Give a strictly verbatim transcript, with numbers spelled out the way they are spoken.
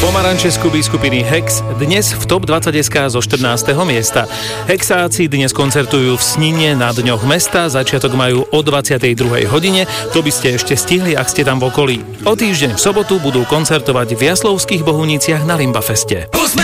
Pomaranče z Kuby skupiny Hex dnes v top dvadsať bodka es ká zo štrnásteho miesta. Hexáci dnes koncertujú v Snine na Dňoch mesta, začiatok majú o dvadsiatej druhej hodine, to by ste ešte stihli, ak ste tam v okolí. O týždeň v sobotu budú koncertovať v Jaslovských Bohuniciach na Limbafeste.